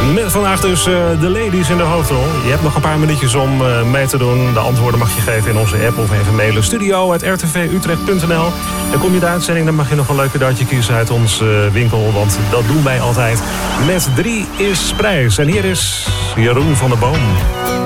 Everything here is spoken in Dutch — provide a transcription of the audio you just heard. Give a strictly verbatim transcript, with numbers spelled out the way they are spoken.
Met vandaag dus uh, de ladies in de hoofdrol. Je hebt nog een paar minuutjes om uh, mee te doen. De antwoorden mag je geven in onze app of even mailen. studio at r t v utrecht punt n l. En kom je de uitzending, dan mag je nog een leuk cadeautje kiezen uit ons uh, winkel. Want dat doen wij altijd. Met drie is prijs. En hier is Jeroen van der Boom.